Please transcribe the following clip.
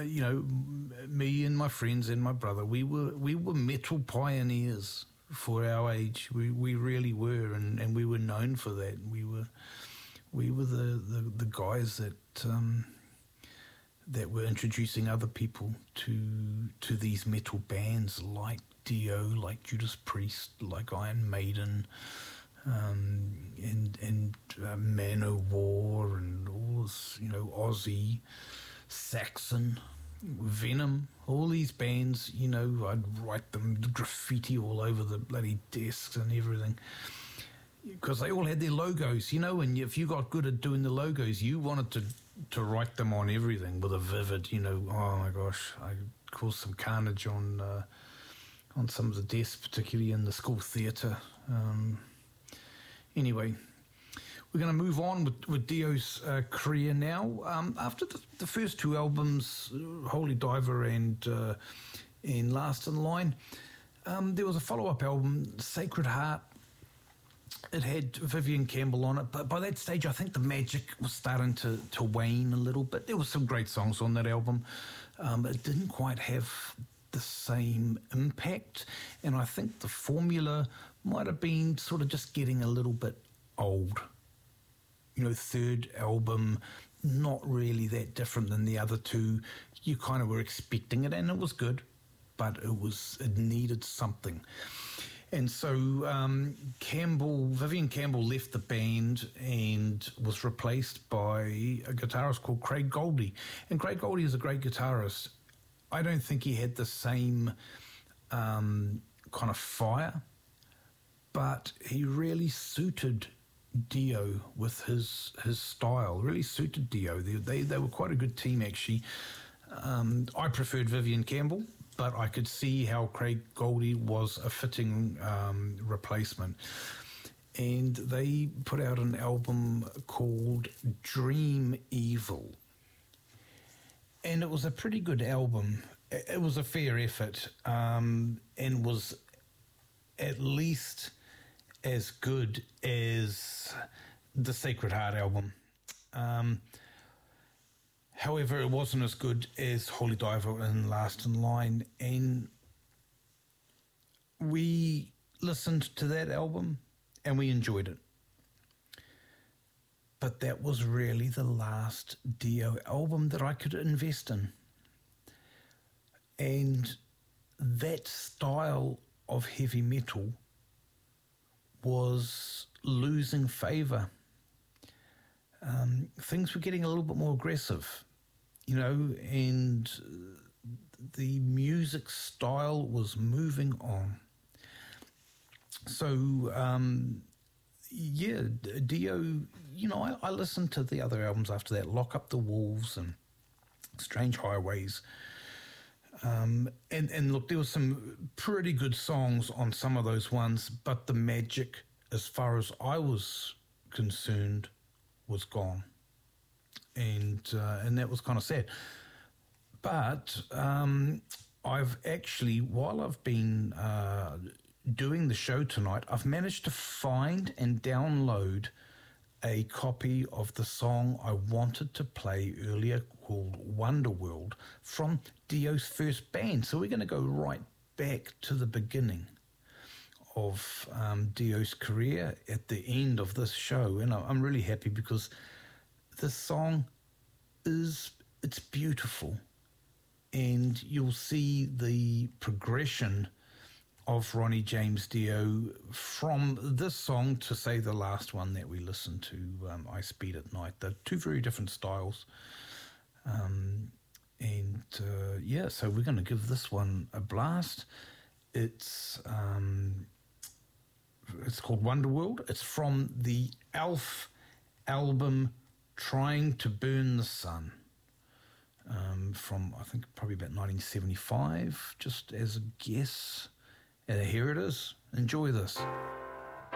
me and my friends and my brother, we were metal pioneers for our age. We really were, and we were known for that. We were the guys that were introducing other people to these metal bands like Dio, like Judas Priest, like Iron Maiden, and Manowar, and all this, Ozzy, Saxon, Venom, all these bands. I'd write them graffiti all over the bloody desks and everything, because they all had their logos, and if you got good at doing the logos, you wanted to write them on everything with a vivid, oh my gosh, I caused some carnage on some of the desks, particularly in the school theatre. Anyway, we're going to move on with Dio's career now. After the first two albums, Holy Diver and Last in Line, there was a follow-up album, Sacred Heart. It had Vivian Campbell on it, but by that stage, I think the magic was starting to wane a little bit. There were some great songs on that album. It didn't quite have the same impact, and I think the formula might have been sort of just getting a little bit old. Third album, not really that different than the other two. You kind of were expecting it, and it was good, but it needed something. And so Vivian Campbell left the band and was replaced by a guitarist called Craig Goldie. And Craig Goldie is a great guitarist. I don't think he had the same kind of fire, but he really suited Dio with his style, really suited Dio. They were quite a good team, actually. I preferred Vivian Campbell, but I could see how Craig Goldie was a fitting replacement. And they put out an album called Dream Evil. And it was a pretty good album. It was a fair effort, and was at least as good as the Sacred Heart album. However, it wasn't as good as Holy Diver and Last in Line. And we listened to that album and we enjoyed it. But that was really the last Dio album that I could invest in. And that style of heavy metal was losing favour. Things were getting a little bit more aggressive, and the music style was moving on. So, Dio, I listened to the other albums after that, Lock Up the Wolves and Strange Highways. And look, there were some pretty good songs on some of those ones, but the magic, as far as I was concerned, was gone. And that was kind of sad. But I've actually, while I've been doing the show tonight, I've managed to find and download a copy of the song I wanted to play earlier called Wonderworld from Dio's first band. So we're going to go right back to the beginning of Dio's career at the end of this show. And I'm really happy because this song it's beautiful. And you'll see the progression of Ronnie James Dio from this song to, say, the last one that we listened to, I Speed at Night. They're two very different styles. So we're going to give this one a blast. It's called Wonderworld. It's from the Alf album Trying to Burn the Sun. From, I think, probably about 1975, just as a guess. And here it is. Enjoy this.